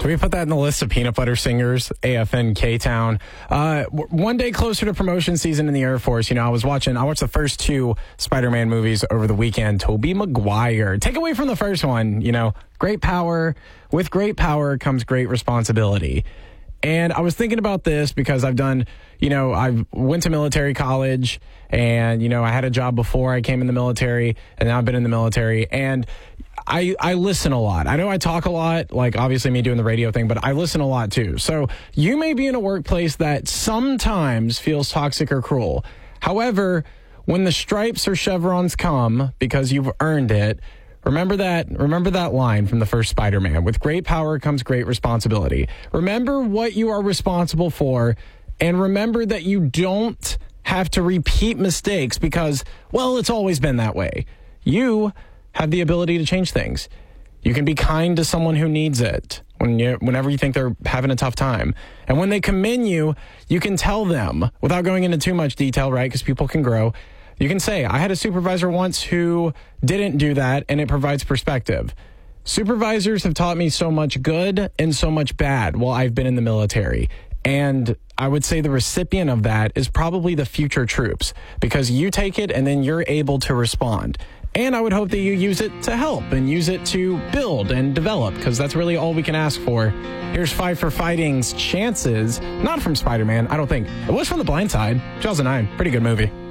Can we put that in the list of peanut butter singers? AFN K-Town. One day closer to promotion season in the Air Force. I watched the first 2 Spider-Man movies over the weekend. Tobey Maguire. Take away from the first one, great power. With great power comes great responsibility. And I was thinking about this because I've done, I went to military college and, I had a job before I came in the military and now I've been in the military and I listen a lot. I know I talk a lot, like obviously me doing the radio thing, but I listen a lot too. So you may be in a workplace that sometimes feels toxic or cruel. However, when the stripes or chevrons come because you've earned it, remember that line from the first Spider-Man. With great power comes great responsibility. Remember what you are responsible for, and remember that you don't have to repeat mistakes because, well, it's always been that way. You have the ability to change things. You can be kind to someone who needs it whenever you think they're having a tough time. And when they commend you, you can tell them, without going into too much detail, right, because people can grow, you can say, I had a supervisor once who didn't do that, and it provides perspective. Supervisors have taught me so much good and so much bad while I've been in the military. And I would say the recipient of that is probably the future troops, because you take it and then you're able to respond. And I would hope that you use it to help and use it to build and develop, because that's really all we can ask for. Here's Fight for Fighting's Chances, not from Spider-Man, I don't think. It was from The Blind Side, 2009. Pretty good movie.